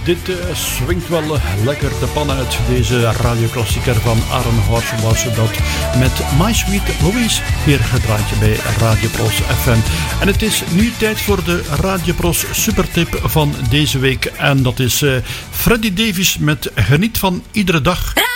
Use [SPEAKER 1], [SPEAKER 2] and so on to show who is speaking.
[SPEAKER 1] Dit swingt wel lekker de pan uit. Deze radioklassieker van Aaron Horst was dat met My Sweet Louise hier gedraaid bij Radio Pros FM. En het is nu tijd voor de Radio Pros supertip van deze week. En dat is Freddie Davies met Geniet van iedere dag.